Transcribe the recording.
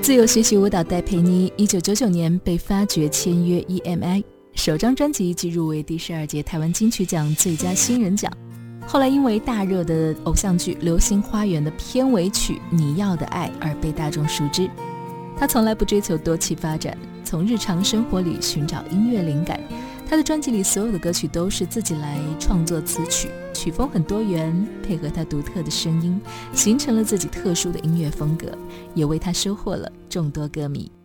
自由学习舞蹈戴佩妮1999年被发掘签约 EMI， 首张专辑即入围第12届台湾金曲奖最佳新人奖。后来因为大热的偶像剧《流星花园》的片尾曲《你要的爱》而被大众熟知。他从来不追求多期发展，从日常生活里寻找音乐灵感。他的专辑里所有的歌曲都是自己来创作词曲，曲风很多元，配合他独特的声音，形成了自己特殊的音乐风格，也为他收获了众多歌迷。